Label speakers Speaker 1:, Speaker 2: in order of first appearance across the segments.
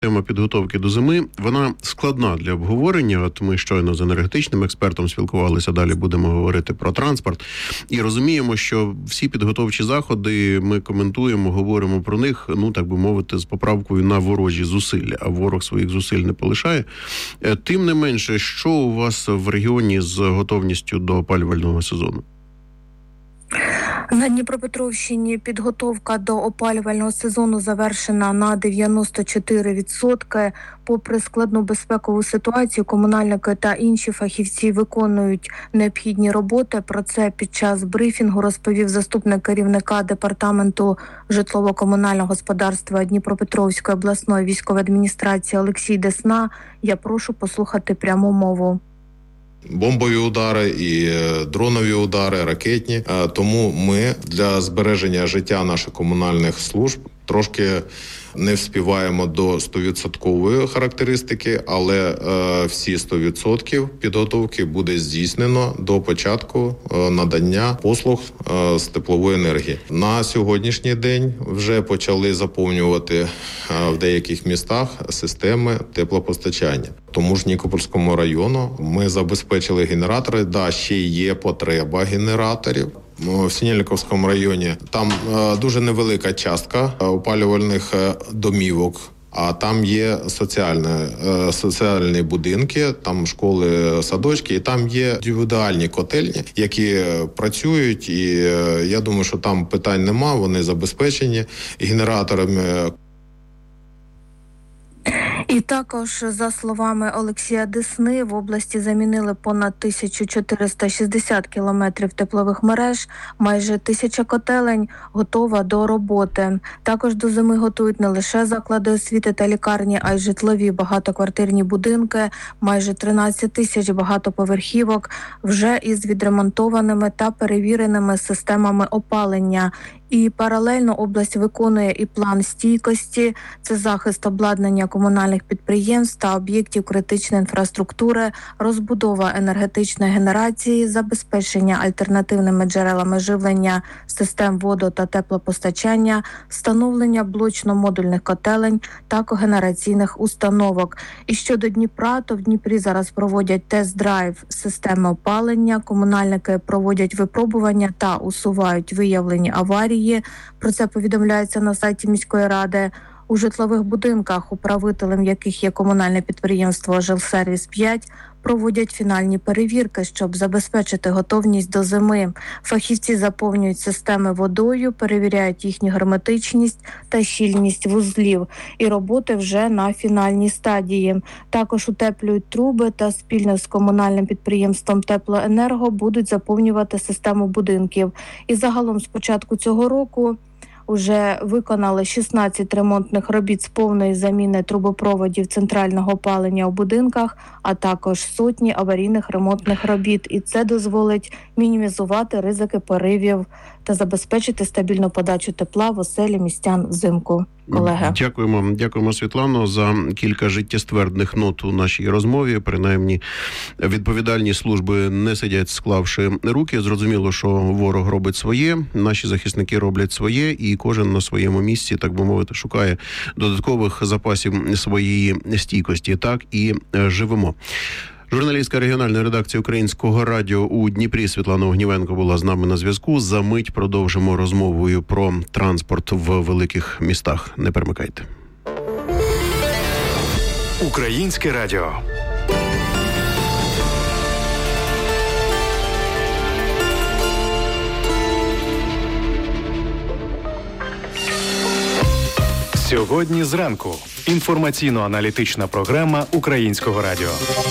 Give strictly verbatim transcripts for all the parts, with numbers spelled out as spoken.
Speaker 1: Тема підготовки до зими, вона складна для обговорення. От ми щойно з енергетичним експертом спілкувалися, далі будемо говорити про транспорт. І розуміємо, що всі підготовчі заходи ми коментуємо, говоримо про них, ну, так би мовити, з поправкою на ворожі зусилля, а ворог своїх зусиль не полишає. Тим не менше, що у вас в регіоні з готовністю до опалювального сезону?
Speaker 2: На Дніпропетровщині підготовка до опалювального сезону завершена на дев'яносто чотири відсотки. Попри складну безпекову ситуацію, комунальники та інші фахівці виконують необхідні роботи. Про це під час брифінгу розповів заступник керівника департаменту житлово-комунального господарства Дніпропетровської обласної військової адміністрації Олексій Десна. Я прошу послухати пряму мову.
Speaker 3: Бомбові удари і дронові удари, ракетні. Тому ми для збереження життя наших комунальних служб трошки не вспіваємо до сто відсотків характеристики, але е, всі сто відсотків підготовки буде здійснено до початку е, надання послуг е, з теплової енергії. На сьогоднішній день вже почали заповнювати е, в деяких містах системи теплопостачання. Тому ж Нікопольському району ми забезпечили генератори, да, ще є потреба генераторів. В Синельниковському районі там е, дуже невелика частка опалювальних е, домівок, а там є соціальні, е, соціальні будинки, там школи, садочки, і там є індивідуальні котельні, які працюють, і е, я думаю, що там питань нема, вони забезпечені генераторами.
Speaker 2: І також, за словами Олексія Десни, в області замінили понад тисячу чотириста шістдесят кілометрів теплових мереж, майже тисяча котелень готова до роботи. Також до зими готують не лише заклади освіти та лікарні, а й житлові багатоквартирні будинки, майже тринадцять тисяч багатоповерхівок вже із відремонтованими та перевіреними системами опалення. І паралельно область виконує і план стійкості – це захист обладнання комунальних підприємств та об'єктів критичної інфраструктури, розбудова енергетичної генерації, забезпечення альтернативними джерелами живлення систем водо- та теплопостачання, встановлення блочно-модульних котелень та когенераційних установок. І щодо Дніпра, то в Дніпрі зараз проводять тест-драйв системи опалення, комунальники проводять випробування та усувають виявлені аварії. Про це повідомляється на сайті міської ради. У житлових будинках, управителем яких є комунальне підприємство «Жилсервіс п'ять», проводять фінальні перевірки, щоб забезпечити готовність до зими. Фахівці заповнюють системи водою, перевіряють їхню герметичність та щільність вузлів. І роботи вже на фінальній стадії. Також утеплюють труби та спільно з комунальним підприємством «Теплоенерго» будуть заповнювати систему будинків. І загалом з початку цього року уже виконали шістнадцять ремонтних робіт з повної заміни трубопроводів центрального опалення у будинках, а також сотні аварійних ремонтних робіт. І це дозволить мінімізувати ризики поривів та забезпечити стабільну подачу тепла в оселі містян взимку. Колеги.
Speaker 1: Дякуємо, дякуємо, Світлано, за кілька життєствердних нот у нашій розмові. Принаймні, відповідальні служби не сидять, склавши руки. Зрозуміло, що ворог робить своє, наші захисники роблять своє, і кожен на своєму місці, так би мовити, шукає додаткових запасів своєї стійкості. Так і живемо. Журналістка регіональної редакції Українського радіо у Дніпрі Світлана Огнівенко була з нами на зв'язку. За мить продовжимо розмовою про транспорт в великих містах. Не перемикайте.
Speaker 4: Українське радіо. Сьогодні зранку. Інформаційно-аналітична програма Українського радіо.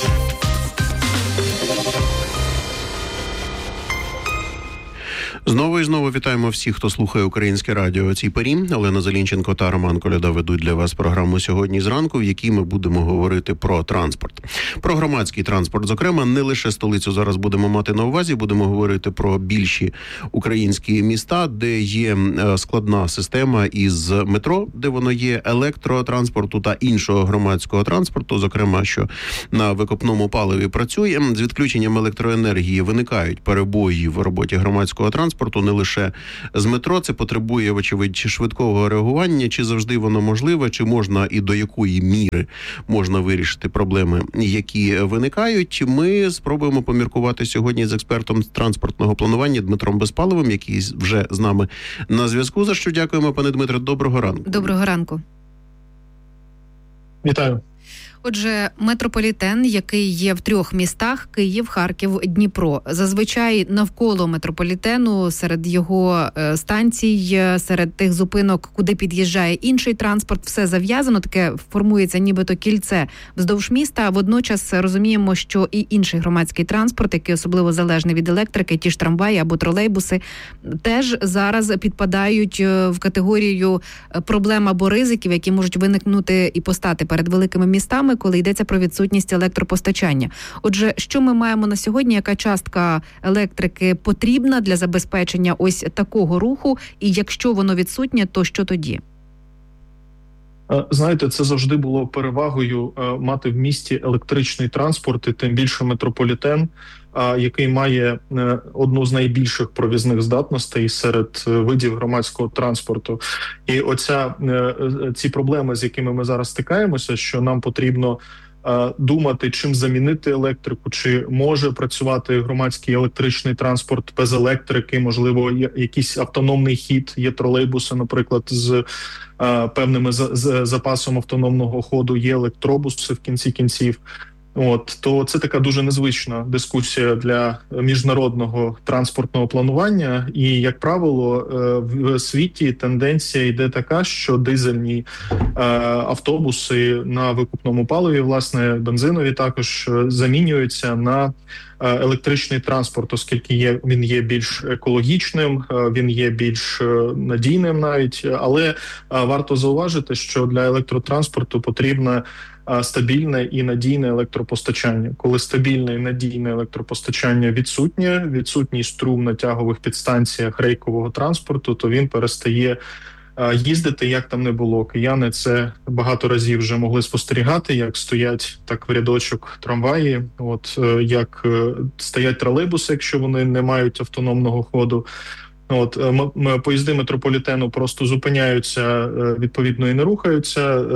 Speaker 1: Знову і знову вітаємо всіх, хто слухає Українське радіо о цій порі. Олена Зелінченко та Роман Коляда ведуть для вас програму «Сьогодні зранку», в якій ми будемо говорити про транспорт. Про громадський транспорт, зокрема, не лише столицю зараз будемо мати на увазі, будемо говорити про більші українські міста, де є складна система із метро, де воно є, електротранспорту та іншого громадського транспорту, зокрема, що на викопному паливі працює. З відключенням електроенергії виникають перебої в роботі громадського транспорту. транспорту, не лише з метро. Це потребує, вочевидь, швидкого реагування. Чи завжди воно можливе, чи можна і до якої міри можна вирішити проблеми, які виникають. Ми спробуємо поміркувати сьогодні з експертом з транспортного планування Дмитром Безпаловим, який вже з нами на зв'язку. За що дякуємо, пане Дмитре. Доброго ранку.
Speaker 5: Доброго ранку.
Speaker 6: Вітаю.
Speaker 5: Отже, метрополітен, який є в трьох містах – Київ, Харків, Дніпро. Зазвичай навколо метрополітену, серед його станцій, серед тих зупинок, куди під'їжджає інший транспорт, все зав'язано, таке формується нібито кільце вздовж міста. Водночас розуміємо, що і інший громадський транспорт, який особливо залежний від електрики, ті ж трамваї або тролейбуси, теж зараз підпадають в категорію проблем або ризиків, які можуть виникнути і постати перед великими містами, коли йдеться про відсутність електропостачання. Отже, що ми маємо на сьогодні? Яка частка електрики потрібна для забезпечення ось такого руху? І якщо воно відсутнє, то що тоді?
Speaker 6: Знаєте, це завжди було перевагою мати в місті електричний транспорт, і тим більше метрополітен, який має одну з найбільших провізних здатностей серед видів громадського транспорту. І оця ці проблеми, з якими ми зараз стикаємося, що нам потрібно думати, чим замінити електрику, чи може працювати громадський електричний транспорт без електрики, можливо, якийсь автономний хід, є тролейбуси, наприклад, з певними з запасом автономного ходу, є електробуси в кінці кінців. От, то це така дуже незвична дискусія для міжнародного транспортного планування. І, як правило, в світі тенденція йде така, що дизельні автобуси на викупному паливі, власне, бензинові також замінюються на електричний транспорт, оскільки є, він є більш екологічним, він є більш надійним навіть. Але варто зауважити, що для електротранспорту потрібна стабільне і надійне електропостачання. Коли стабільне і надійне електропостачання відсутнє, відсутній струм на тягових підстанціях рейкового транспорту, то він перестає їздити, як там не було. Кияни це багато разів вже могли спостерігати, як стоять так в рядочок трамваї, от як стоять тролейбуси, якщо вони не мають автономного ходу. От поїзди метрополітену просто зупиняються, відповідно, і не рухаються.